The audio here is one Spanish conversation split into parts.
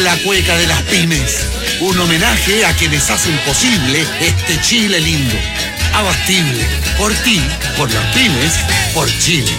La cueca de las pymes, un homenaje a quienes hacen posible este Chile lindo. Abastible, por ti, por las pymes, por Chile.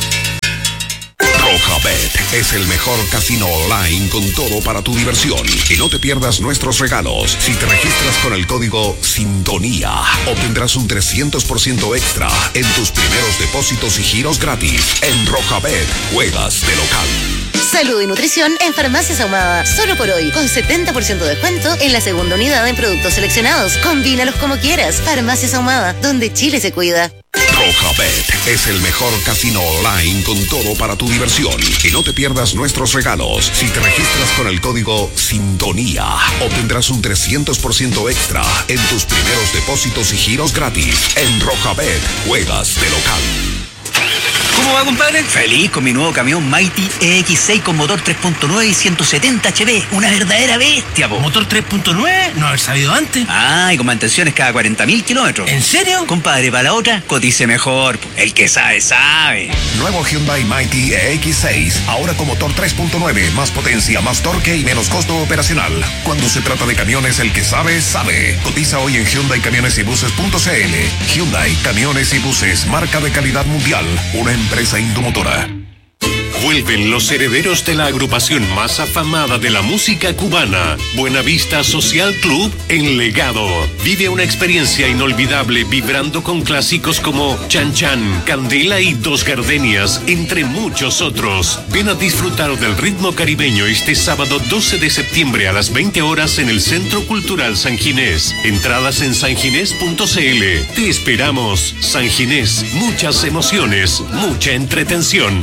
Rojabet es el mejor casino online con todo para tu diversión. Y no te pierdas nuestros regalos. Si te registras con el código SINTONÍA, obtendrás un 300% extra en tus primeros depósitos y giros gratis. En Rojabet, juegas de local. Salud y nutrición en Farmacias Ahumada. Solo por hoy, con 70% de descuento en la segunda unidad en productos seleccionados. Combínalos como quieras. Farmacias Ahumada, donde Chile se cuida. Rojabet es el mejor casino online con todo para tu diversión. Y no te pierdas nuestros regalos. Si te registras con el código SINTONÍA, obtendrás un 300% extra en tus primeros depósitos y giros gratis. En Rojabet, juegas de local. ¿Cómo va, compadre? Feliz con mi nuevo camión Mighty EX6 con motor 3.9 y 170 HP. Una verdadera bestia, po. ¿Motor 3.9? No haber sabido antes. Ah, y con mantenciones cada 40.000 kilómetros. ¿En serio? Compadre, para la otra, cotice mejor, po. El que sabe, sabe. Nuevo Hyundai Mighty EX6, ahora con motor 3.9, más potencia, más torque y menos costo operacional. Cuando se trata de camiones, el que sabe, sabe. Cotiza hoy en HyundaiCamionesYbuses.cl. Hyundai Camiones y Buses, marca de calidad mundial. Una empresa Indomotora. Vuelven los herederos de la agrupación más afamada de la música cubana, Buenavista Social Club, en Legado. Vive una experiencia inolvidable vibrando con clásicos como Chan Chan, Candela y Dos Gardenias, entre muchos otros. Ven a disfrutar del ritmo caribeño este sábado 12 de septiembre a las 20 horas en el Centro Cultural San Ginés. Entradas en sanginés.cl. Te esperamos. San Ginés, muchas emociones, mucha entretención.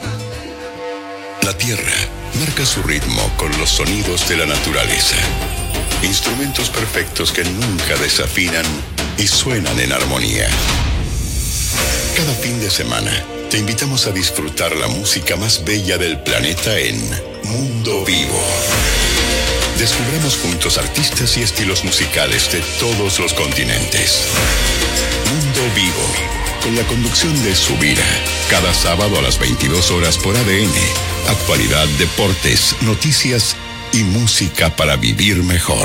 La tierra marca su ritmo con los sonidos de la naturaleza. Instrumentos perfectos que nunca desafinan y suenan en armonía. Cada fin de semana te invitamos a disfrutar la música más bella del planeta en Mundo Vivo. Descubramos juntos artistas y estilos musicales de todos los continentes. Mundo Vivo, con la conducción de Subira, cada sábado a las 22 horas por ADN. Actualidad, deportes, noticias y música para vivir mejor.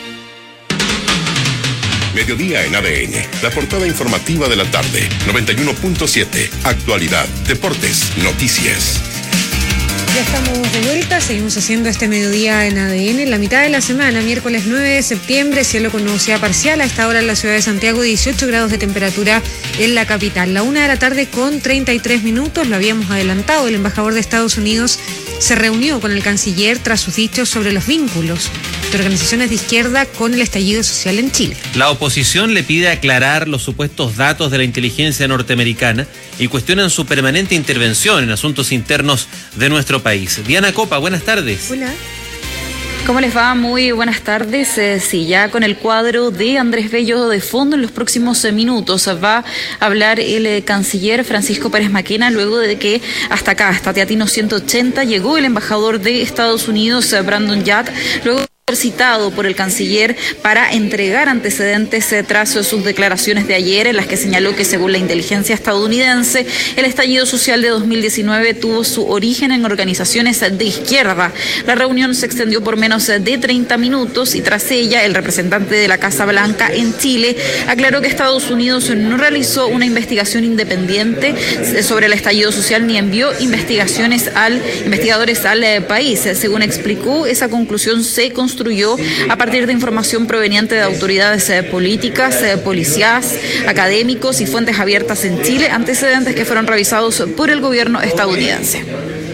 Mediodía en ADN, la portada informativa de la tarde, 91.7. Actualidad, deportes, noticias. Ya estamos de vuelta, seguimos haciendo este mediodía en ADN, la mitad de la semana, miércoles 9 de septiembre, cielo con nubosidad parcial, a esta hora en la ciudad de Santiago, 18 grados de temperatura en la capital. La 1:00 con 33 minutos, lo habíamos adelantado, el embajador de Estados Unidos se reunió con el canciller tras sus dichos sobre los vínculos de organizaciones de izquierda con el estallido social en Chile. La oposición le pide aclarar los supuestos datos de la inteligencia norteamericana y cuestionan su permanente intervención en asuntos internos de nuestro país. Diana Copa, buenas tardes. Hola. ¿Cómo les va? Muy buenas tardes. Sí, ya con el cuadro de Andrés Bello de fondo en los próximos minutos va a hablar el canciller Francisco Pérez Maquena luego de que hasta acá, hasta Teatino 180, llegó el embajador de Estados Unidos, Brandon Yard, luego citado por el canciller para entregar antecedentes tras sus declaraciones de ayer, en las que señaló que según la inteligencia estadounidense el estallido social de 2019 tuvo su origen en organizaciones de izquierda. La reunión se extendió por menos de 30 minutos y tras ella el representante de la Casa Blanca en Chile aclaró que Estados Unidos no realizó una investigación independiente sobre el estallido social ni envió investigadores al país. Según explicó, esa conclusión se construyó a partir de información proveniente de autoridades políticas, policías, académicos y fuentes abiertas en Chile, antecedentes que fueron revisados por el gobierno estadounidense.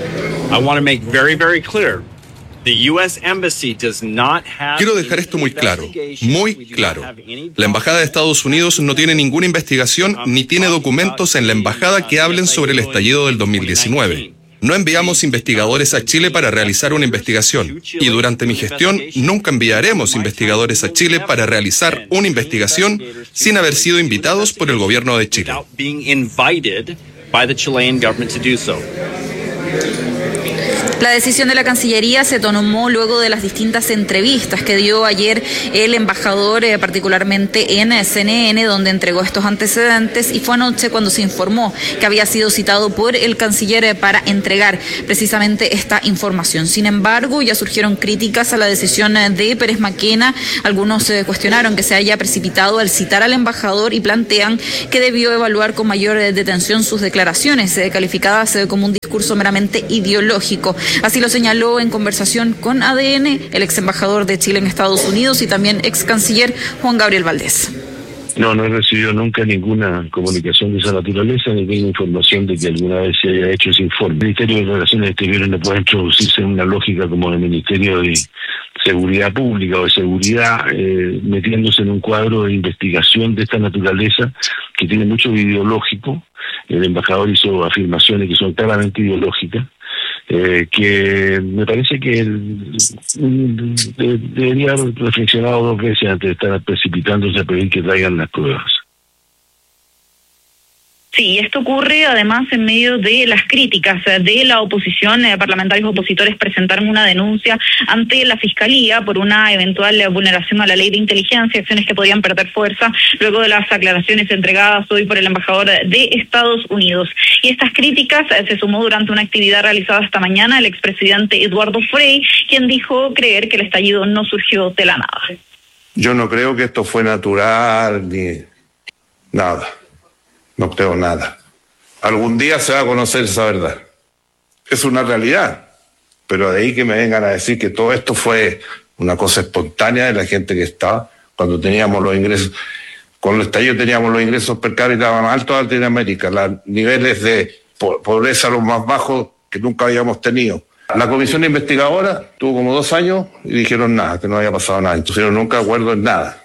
Quiero dejar esto muy claro, muy claro. La Embajada de Estados Unidos no tiene ninguna investigación ni tiene documentos en la embajada que hablen sobre el estallido del 2019. No enviamos investigadores a Chile para realizar una investigación y durante mi gestión nunca enviaremos investigadores a Chile para realizar una investigación sin haber sido invitados por el gobierno de Chile. La decisión de la Cancillería se tomó luego de las distintas entrevistas que dio ayer el embajador, particularmente en CNN, donde entregó estos antecedentes, y fue anoche cuando se informó que había sido citado por el canciller para entregar precisamente esta información. Sin embargo, ya surgieron críticas a la decisión de Pérez Mackenna. Algunos cuestionaron que se haya precipitado al citar al embajador y plantean que debió evaluar con mayor detención sus declaraciones, calificadas como un discurso meramente ideológico. Así lo señaló en conversación con ADN el ex embajador de Chile en Estados Unidos y también ex canciller Juan Gabriel Valdés. No he recibido nunca ninguna comunicación de esa naturaleza, ni ninguna información de que alguna vez se haya hecho ese informe. El Ministerio de Relaciones Exteriores no puede introducirse en una lógica como el Ministerio de Seguridad Pública o de Seguridad, metiéndose en un cuadro de investigación de esta naturaleza que tiene mucho ideológico. El embajador hizo afirmaciones que son claramente ideológicas. Que me parece que debería haber reflexionado 2 veces antes de estar precipitándose a pedir que traigan las pruebas. Sí, esto ocurre además en medio de las críticas de la oposición. Parlamentarios opositores presentaron una denuncia ante la Fiscalía por una eventual vulneración a la ley de inteligencia, acciones que podrían perder fuerza luego de las aclaraciones entregadas hoy por el embajador de Estados Unidos. Y estas críticas se sumó durante una actividad realizada esta mañana el expresidente Eduardo Frei, quien dijo creer que el estallido no surgió de la nada. Yo no creo que esto fue natural ni nada. No creo nada. Algún día se va a conocer esa verdad. Es una realidad. Pero de ahí que me vengan a decir que todo esto fue una cosa espontánea de la gente que estaba, cuando teníamos los ingresos, con el estallido teníamos los ingresos per cápita más altos de Latinoamérica, los niveles de pobreza los más bajos que nunca habíamos tenido. La comisión investigadora tuvo como 2 años y dijeron nada, que no había pasado nada. Entonces yo nunca acuerdo en nada.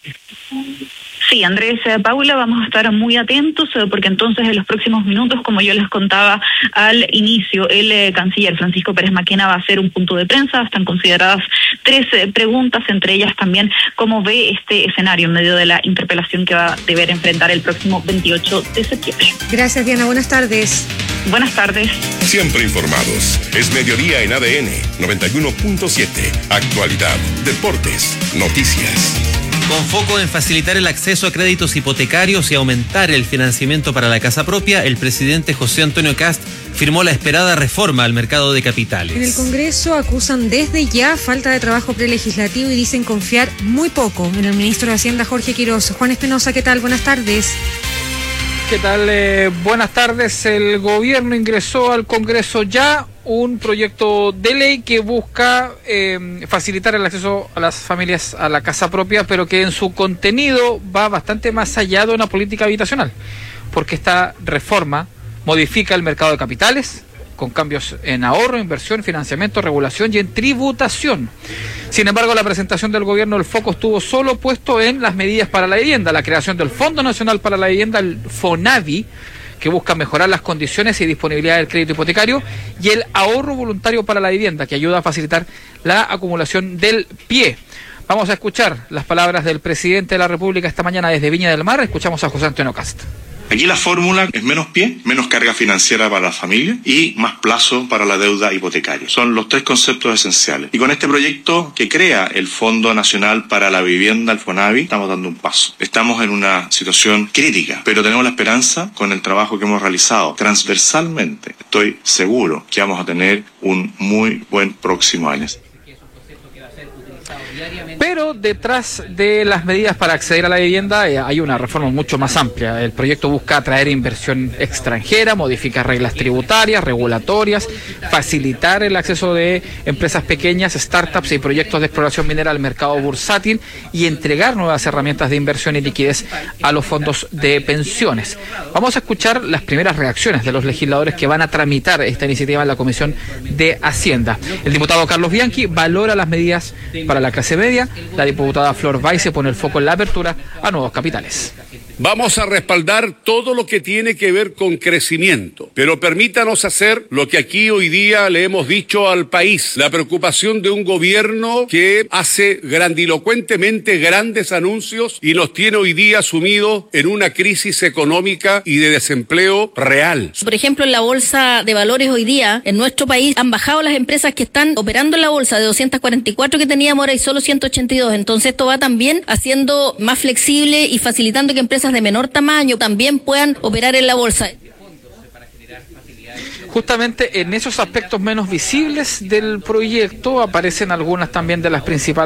Sí, Andrés, Paula, vamos a estar muy atentos porque entonces en los próximos minutos, como yo les contaba al inicio, el canciller Francisco Pérez Mackenna va a hacer un punto de prensa. Están consideradas 3 preguntas, entre ellas también cómo ve este escenario en medio de la interpelación que va a deber enfrentar el próximo 28 de septiembre. Gracias, Diana. Buenas tardes. Buenas tardes. Siempre informados. Es mediodía en ADN 91.7. Actualidad, deportes, noticias. Con foco en facilitar el acceso a créditos hipotecarios y aumentar el financiamiento para la casa propia, el presidente José Antonio Kast firmó la esperada reforma al mercado de capitales. En el Congreso acusan desde ya falta de trabajo prelegislativo y dicen confiar muy poco en el ministro de Hacienda, Jorge Quiroz. Juan Espinosa, ¿qué tal? Buenas tardes. ¿Qué tal? Buenas tardes. El gobierno ingresó al Congreso ya un proyecto de ley que busca facilitar el acceso a las familias a la casa propia, pero que en su contenido va bastante más allá de una política habitacional, porque esta reforma modifica el mercado de capitales con cambios en ahorro, inversión, financiamiento, regulación y en tributación. Sin embargo, la presentación del gobierno, el foco estuvo solo puesto en las medidas para la vivienda, la creación del Fondo Nacional para la Vivienda, el FONAVI, que busca mejorar las condiciones y disponibilidad del crédito hipotecario, y el ahorro voluntario para la vivienda, que ayuda a facilitar la acumulación del pie. Vamos a escuchar las palabras del presidente de la República esta mañana desde Viña del Mar. Escuchamos a José Antonio Kast. Aquí la fórmula es menos pie, menos carga financiera para la familia y más plazo para la deuda hipotecaria. Son los 3 conceptos esenciales. Y con este proyecto que crea el Fondo Nacional para la Vivienda, el FONAVI, estamos dando un paso. Estamos en una situación crítica, pero tenemos la esperanza, con el trabajo que hemos realizado transversalmente, estoy seguro que vamos a tener un muy buen próximo año. Pero detrás de las medidas para acceder a la vivienda hay una reforma mucho más amplia. El proyecto busca atraer inversión extranjera, modificar reglas tributarias, regulatorias, facilitar el acceso de empresas pequeñas, startups y proyectos de exploración minera al mercado bursátil y entregar nuevas herramientas de inversión y liquidez a los fondos de pensiones. Vamos a escuchar las primeras reacciones de los legisladores que van a tramitar esta iniciativa en la Comisión de Hacienda. El diputado Carlos Bianchi valora las medidas para la clase media. La diputada Flor Bay se pone el foco en la apertura a nuevos capitales. Vamos a respaldar todo lo que tiene que ver con crecimiento, pero permítanos hacer lo que aquí hoy día le hemos dicho al país, la preocupación de un gobierno que hace grandilocuentemente grandes anuncios y nos tiene hoy día sumidos en una crisis económica y de desempleo real. Por ejemplo, en la bolsa de valores hoy día, en nuestro país, han bajado las empresas que están operando en la bolsa de 244 que teníamos, ahora hay solo 182. Entonces esto va también haciendo más flexible y facilitando que empresas de menor tamaño también puedan operar en la bolsa. Justamente en esos aspectos menos visibles del proyecto aparecen algunas también de las principales